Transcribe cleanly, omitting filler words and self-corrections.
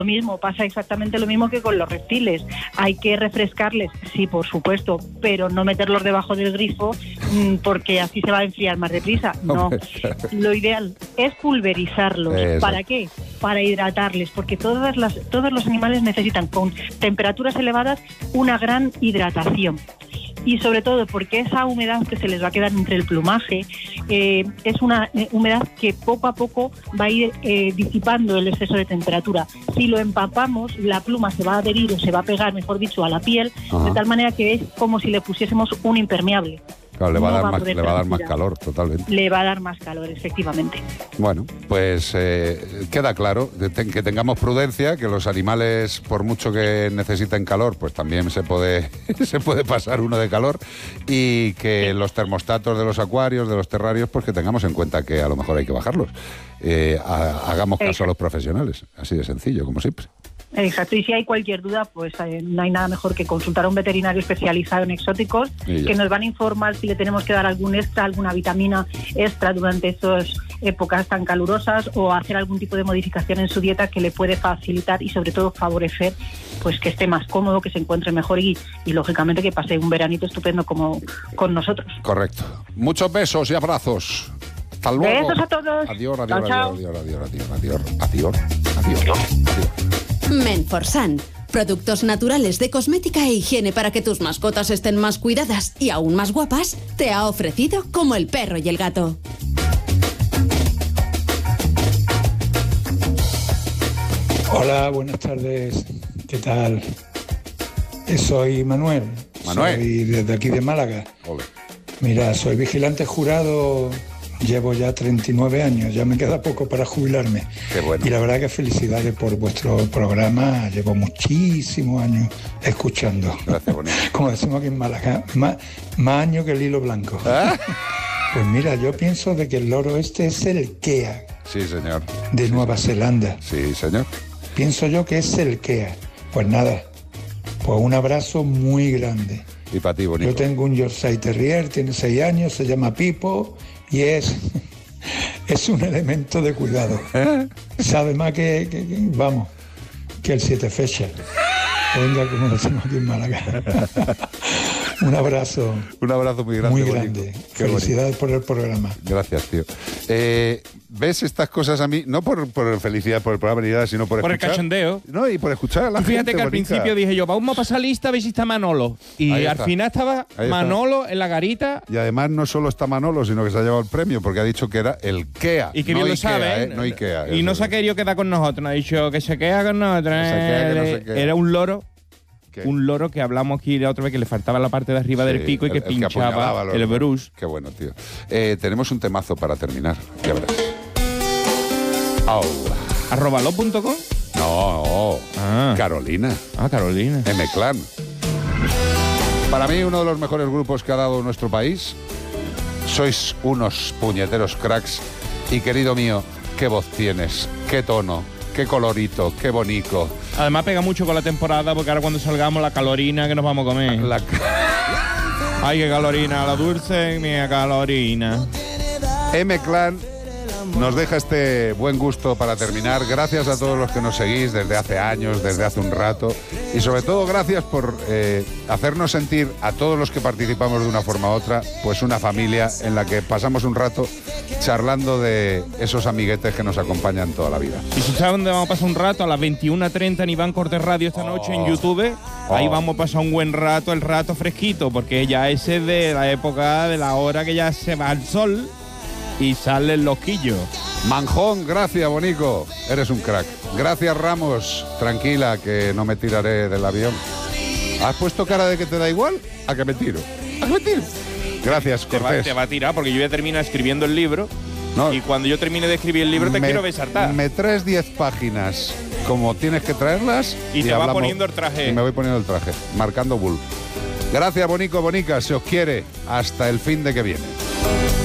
Lo mismo, pasa exactamente lo mismo que con los reptiles. Hay que refrescarles, sí, por supuesto, pero no meterlos debajo del grifo porque así se va a enfriar más deprisa. No, lo ideal es pulverizarlos. ¿Para qué? Para hidratarles, porque todos los animales necesitan con temperaturas elevadas una gran hidratación. Y sobre todo porque esa humedad que se les va a quedar entre el plumaje es una humedad que poco a poco va a ir disipando el exceso de temperatura. Si lo empapamos, la pluma se va a adherir o se va a pegar, mejor dicho, a la piel, de tal manera que es como si le pusiésemos un impermeable. Claro, le va a dar más calor, totalmente. Le va a dar más calor, efectivamente. Bueno, pues queda claro que tengamos prudencia, que los animales, por mucho que necesiten calor, pues también se puede pasar uno de calor, y que los termostatos de los acuarios, de los terrarios, pues que tengamos en cuenta que a lo mejor hay que bajarlos. Hagamos caso a los profesionales, así de sencillo, como siempre. Exacto, y si hay cualquier duda, pues no hay nada mejor que consultar a un veterinario especializado en exóticos, que nos van a informar si le tenemos que dar algún extra, alguna vitamina extra durante estas épocas tan calurosas, o hacer algún tipo de modificación en su dieta que le puede facilitar y sobre todo favorecer pues que esté más cómodo, que se encuentre mejor y lógicamente que pase un veranito estupendo como con nosotros. Correcto. Muchos besos y abrazos. Hasta luego. Besos a todos. Adiós. Menforsan, productos naturales de cosmética e higiene para que tus mascotas estén más cuidadas y aún más guapas, te ha ofrecido Como el perro y el gato. Hola, buenas tardes. ¿Qué tal? Soy Manuel. Soy desde aquí de Málaga. Ole. Mira, soy vigilante jurado. Llevo ya 39 años, ya me queda poco para jubilarme. Qué bueno. Y la verdad que felicidades por vuestro programa, llevo muchísimos años escuchando. Gracias, bonito. Como decimos aquí en Málaga, más años que el hilo blanco. ¿Ah? Pues mira, yo pienso de que el loro este es el Kea. Sí, señor. De Nueva Zelanda. Sí, señor. Pienso yo que es el Kea. Pues nada, pues un abrazo muy grande. Y para ti, bonito. Yo tengo un Yorkshire Terrier, tiene 6 años, se llama Pipo y es un elemento de cuidado. Sabe más que el 7 fechas. Venga, como decimos aquí en Málaga. Un abrazo. Un abrazo muy grande. Muy grande. Felicidades por el programa. Gracias, tío. ¿Ves estas cosas a mí? No por felicidad por el programa ni nada, sino por escuchar. Por el cachondeo. No, y por escuchar a la gente. Fíjate que al bonita. principio dije yo, vamos a pasar lista a ver si está Manolo. Y al final estaba Manolo en la garita. Y además no solo está Manolo, sino que se ha llevado el premio, porque ha dicho que era el Kea. Y que bien no lo Ikea, sabe. no Ikea. Y no se ha querido quedar con nosotros. Nos ha dicho que se queda con nosotros. Que no se queda. Era un loro. ¿Qué? Un loro que hablamos aquí la otra vez, que le faltaba la parte de arriba del pico y que pinchaba el brush. Qué bueno, tío. Tenemos un temazo para terminar, ya verás. ¿Arrobalo.com? No, Carolina. Carolina. M-Clan. Para mí, uno de los mejores grupos que ha dado nuestro país. Sois unos puñeteros cracks. Y querido mío, qué voz tienes, qué tono, qué colorito, qué bonito. Además pega mucho con la temporada, porque ahora cuando salgamos la calorina que nos vamos a comer. Ay, qué calorina, la dulce, mía calorina. M-Clan nos deja este buen gusto para terminar. Gracias a todos los que nos seguís desde hace años, desde hace un rato. Y sobre todo gracias por hacernos sentir a todos los que participamos de una forma u otra, pues una familia en la que pasamos un rato charlando de esos amiguetes que nos acompañan toda la vida. ¿Y si sabes dónde vamos a pasar un rato? A las 21:30 en Iván Cortés Radio esta noche en YouTube. Ahí vamos a pasar un buen rato, el rato fresquito, porque ya ese es de la época, de la hora que ya se va el sol y salen los quillos. Manjón, gracias, Bonico. Eres un crack. Gracias, Ramos. Tranquila, que no me tiraré del avión. ¿Has puesto cara de que te da igual? ¿A que me tiro? ¿A que me tiro? Gracias, Cortés. Te va a tirar, porque yo voy a terminar escribiendo el libro. No, y cuando yo termine de escribir el libro te quiero besartar. Me traes 10 páginas como tienes que traerlas. Y te va poniendo el traje. Y me voy poniendo el traje, marcando bull. Gracias, Bonico, Bonica. Se os quiere hasta el fin de que viene.